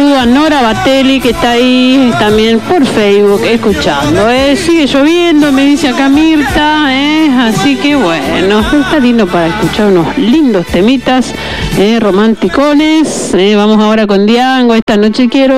saludo a Nora Batelli, que está ahí también por Facebook escuchando. Sigue lloviendo, me dice acá Mirta, así que bueno, está lindo para escuchar unos lindos temitas romanticones. Vamos ahora con Diango, esta noche quiero